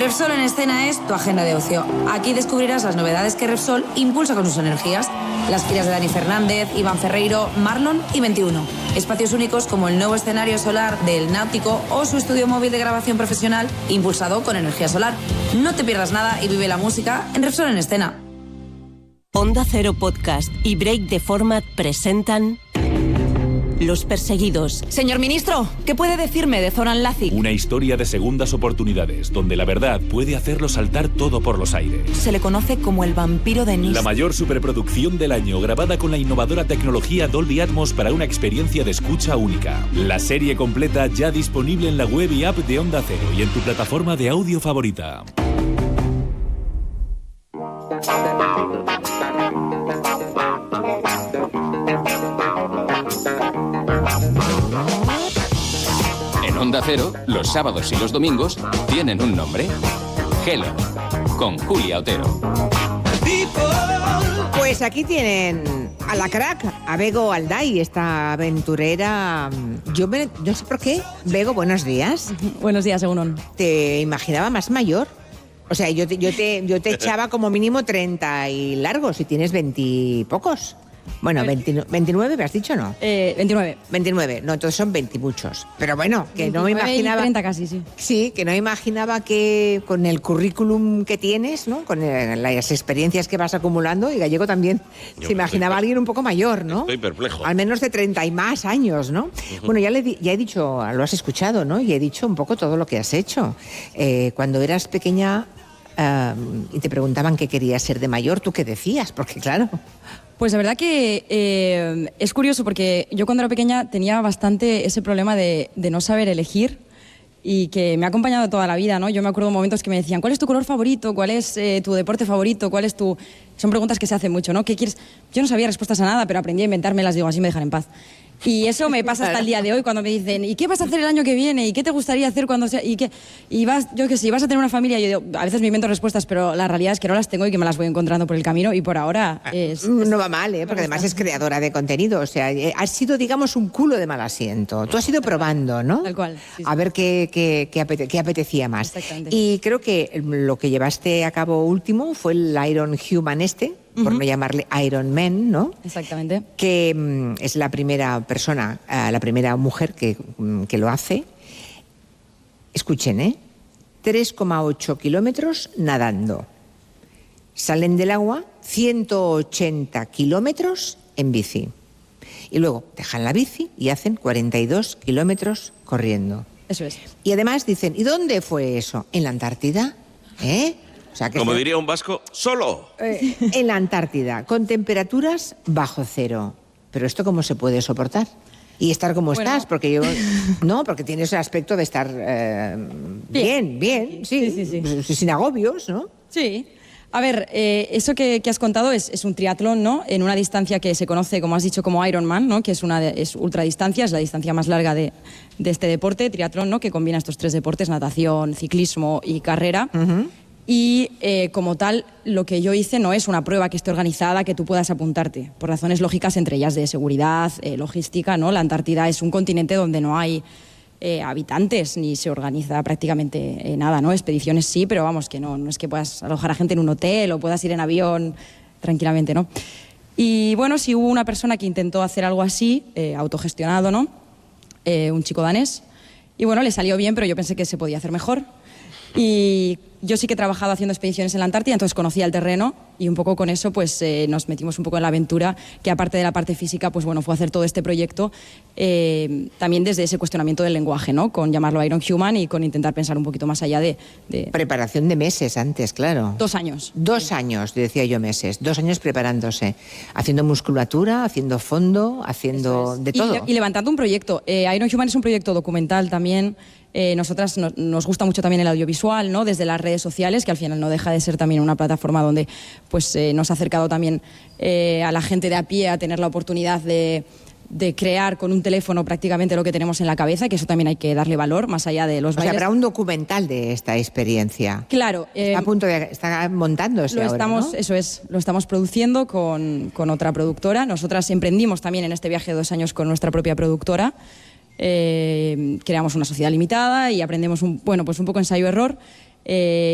Repsol en Escena es tu agenda de ocio. Aquí descubrirás las novedades que Repsol impulsa con sus energías. Las giras de Dani Fernández, Iván Ferreiro, Marlon y 21. Espacios únicos como el nuevo escenario solar del Náutico o su estudio móvil de grabación profesional impulsado con energía solar. No te pierdas nada y vive la música en Repsol en Escena. Onda Cero Podcast y Break the Format presentan Los Perseguidos. Señor ministro, ¿qué puede decirme de Zoran Lazic? Una historia de segundas oportunidades, donde la verdad puede hacerlo saltar todo por los aires. Se le conoce como el vampiro de Nice. La mayor superproducción del año, grabada con la innovadora tecnología Dolby Atmos para una experiencia de escucha única. La serie completa ya disponible en la web y app de Onda Cero y en tu plataforma de audio favorita. En Onda Cero, los sábados y los domingos tienen un nombre. Hello, con Julia Otero. Pues aquí tienen a la crack, a Bego Alday, esta aventurera. No sé por qué. Bego, buenos días. Buenos días, Egunon. Te imaginaba más mayor. O sea, yo te echaba como mínimo 30 y largos y tienes 20 y pocos. Bueno, 29, ¿me has dicho no? 29. 29, no, entonces son 20 y muchos. Pero bueno, que no me imaginaba... 30 casi, sí. Sí, que no imaginaba que con el currículum que tienes, ¿no? Con las experiencias que vas acumulando, y Gallego también se imaginaba a alguien un poco mayor, ¿no? Estoy perplejo. Al menos de 30 y más años, ¿no? Bueno, ya he dicho, lo has escuchado, ¿no? Y he dicho un poco todo lo que has hecho. Cuando eras pequeña y te preguntaban qué querías ser de mayor, ¿tú qué decías? Porque claro... Pues la verdad que es curioso porque yo cuando era pequeña tenía bastante ese problema de no saber elegir y que me ha acompañado toda la vida, ¿no? Yo me acuerdo de momentos que me decían, ¿cuál es tu color favorito? ¿Cuál es tu deporte favorito? ¿Cuál es tu...? Son preguntas que se hacen mucho, ¿no? ¿Qué quieres? Yo no sabía respuestas a nada, pero aprendí a inventármelas, digo, así me dejan en paz. Y eso me pasa hasta el día de hoy cuando me dicen, ¿y qué vas a hacer el año que viene? ¿Y qué te gustaría hacer cuando sea? Y vas, yo qué sé, vas a tener una familia. Yo digo, a veces me invento respuestas, pero la realidad es que no las tengo y que me las voy encontrando por el camino y por ahora no va mal, porque además es creadora de contenido. O sea, has sido, digamos, un culo de mal asiento. Tú has ido probando, ¿no? Tal cual. Sí, sí. A ver qué apetecía más. Exactamente. Y creo que lo que llevaste a cabo último fue el Iron Human por no llamarle Iron Man, ¿no? Exactamente. Que es la primera persona, la primera mujer que lo hace. Escuchen, 3,8 kilómetros nadando. Salen del agua 180 kilómetros en bici. Y luego dejan la bici y hacen 42 kilómetros corriendo. Eso es. Y además dicen, ¿y dónde fue eso? ¿En la Antártida? O sea, que Como diría un vasco, ¡solo! En la Antártida, con temperaturas bajo cero. Pero ¿esto cómo se puede soportar? Y estar como estás, porque yo... No, porque tienes el aspecto de estar bien, sí, sin agobios, ¿no? Sí. A ver, eso que has contado es un triatlón, ¿no? En una distancia que se conoce, como has dicho, como Ironman, ¿no? Que es ultradistancia, es la distancia más larga de este deporte, triatlón, ¿no? Que combina estos tres deportes, natación, ciclismo y carrera. Y como tal, lo que yo hice no es una prueba que esté organizada, que tú puedas apuntarte, por razones lógicas, entre ellas de seguridad, logística, ¿no? La Antártida es un continente donde no hay habitantes, ni se organiza prácticamente nada, ¿no? Expediciones sí, pero vamos, que no es que puedas alojar a gente en un hotel o puedas ir en avión tranquilamente, ¿no? Y bueno, sí hubo una persona que intentó hacer algo así, autogestionado, ¿no? Un chico danés. Y bueno, le salió bien, pero yo pensé que se podía hacer mejor. Y yo sí que he trabajado haciendo expediciones en la Antártida, entonces conocía el terreno y un poco con eso pues nos metimos un poco en la aventura, que aparte de la parte física, pues bueno, fue hacer todo este proyecto también desde ese cuestionamiento del lenguaje, ¿no? Con llamarlo Iron Human y con intentar pensar un poquito más allá de... Preparación de meses antes, claro. 2 años. 2 años, decía yo meses. 2 años preparándose, haciendo musculatura, haciendo fondo, haciendo de todo. Y levantando un proyecto. Iron Human es un proyecto documental también. Nosotras nos gusta mucho también el audiovisual, ¿no? Desde las redes sociales, que al final no deja de ser también una plataforma donde pues, nos ha acercado también a la gente de a pie a tener la oportunidad de crear con un teléfono prácticamente lo que tenemos en la cabeza, que eso también hay que darle valor, más allá de los bailes. O sea, habrá un documental de esta experiencia. Claro. Está montándose ahora, ¿no? Eso es, lo estamos produciendo con otra productora. Nosotras emprendimos también en este viaje de 2 años con nuestra propia productora. Creamos una sociedad limitada y aprendemos un poco ensayo-error.